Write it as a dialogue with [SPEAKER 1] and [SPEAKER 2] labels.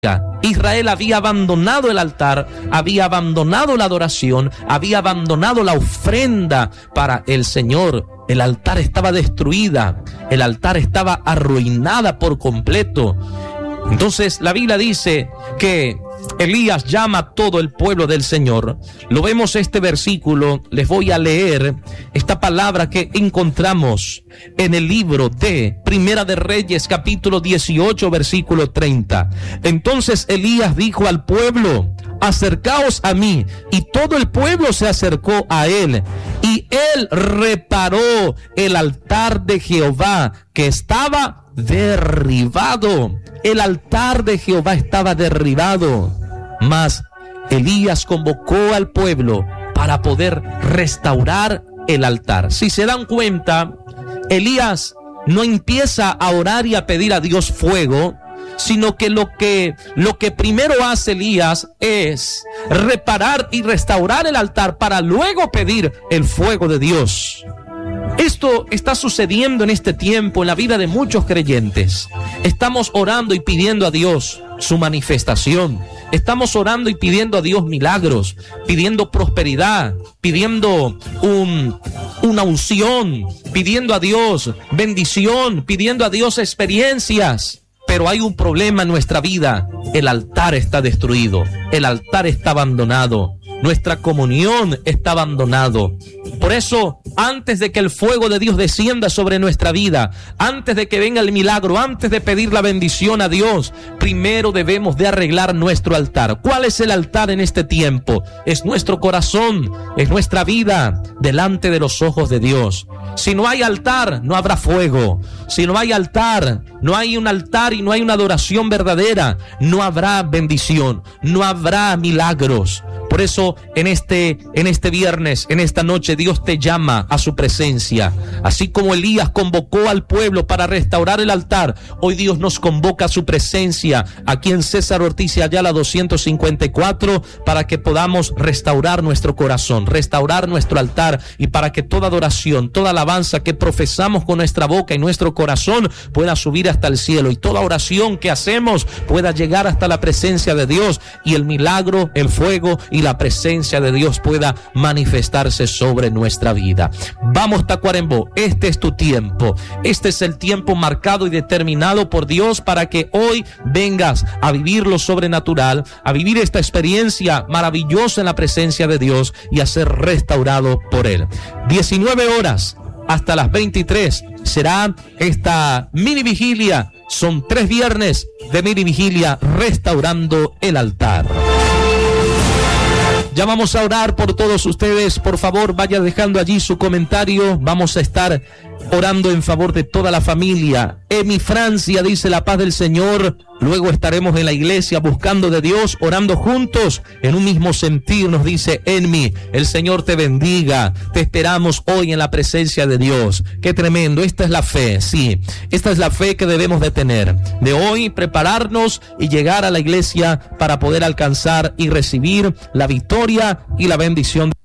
[SPEAKER 1] Israel había abandonado el altar, había abandonado la adoración, había abandonado la ofrenda para el Señor. El altar estaba destruida, el altar estaba arruinada por completo. Entonces la Biblia dice que Elías llama a todo el pueblo del Señor. Lo vemos este versículo, les voy a leer esta palabra que encontramos en el libro de Primera de Reyes, capítulo 18, versículo 30. Entonces Elías dijo al pueblo: acercaos a mí. Y todo el pueblo se acercó a él, y él reparó el altar de Jehová que estaba derribado. El altar de Jehová estaba derribado, mas Elías convocó al pueblo para poder restaurar el altar. Si se dan cuenta, Elías no empieza a orar y a pedir a Dios fuego, sino que lo que primero hace Elías es reparar y restaurar el altar para luego pedir el fuego de Dios. Esto está sucediendo en este tiempo en la vida de muchos creyentes. Estamos orando y pidiendo a Dios su manifestación. Estamos orando y pidiendo a Dios milagros, pidiendo prosperidad, pidiendo una unción, pidiendo a Dios bendición, pidiendo a Dios experiencias. Pero hay un problema en nuestra vida. El altar está destruido, el altar está abandonado, nuestra comunión está abandonado. Por eso, antes de que el fuego de Dios descienda sobre nuestra vida, antes de que venga el milagro, antes de pedir la bendición a Dios, primero debemos de arreglar nuestro altar. ¿Cuál es el altar en este tiempo? Es nuestro corazón, es nuestra vida delante de los ojos de Dios. Si no hay altar, no habrá fuego. Si no hay altar, no hay un altar y no hay una adoración verdadera, no habrá bendición, no habrá milagros. Por eso en este viernes, en esta noche, Dios te llama a su presencia. Así como Elías convocó al pueblo para restaurar el altar, hoy Dios nos convoca a su presencia aquí en César Ortiz y Ayala 254 para que podamos restaurar nuestro corazón, restaurar nuestro altar, y para que toda adoración, toda alabanza que profesamos con nuestra boca y nuestro corazón pueda subir hasta el cielo, y toda oración que hacemos pueda llegar hasta la presencia de Dios, y el milagro, el fuego y la presencia de Dios pueda manifestarse sobre nuestra vida. Vamos, Tacuarembó, este es tu tiempo. Este es el tiempo marcado y determinado por Dios para que hoy vengas a vivir lo sobrenatural, a vivir esta experiencia maravillosa en la presencia de Dios y a ser restaurado por Él. 19 horas hasta las 23 será esta mini vigilia. Son 3 viernes de mini vigilia restaurando el altar. Ya vamos a orar por todos ustedes. Por favor, vaya dejando allí su comentario. Vamos a estar orando en favor de toda la familia. En mi Francia, dice: la paz del Señor. Luego estaremos en la iglesia buscando de Dios, orando juntos en un mismo sentir. Nos dice Enmi: el Señor te bendiga. Te esperamos hoy en la presencia de Dios. Qué tremendo. Esta es la fe, sí. Esta es la fe que debemos de tener. De hoy prepararnos y llegar a la iglesia para poder alcanzar y recibir la victoria y la bendición.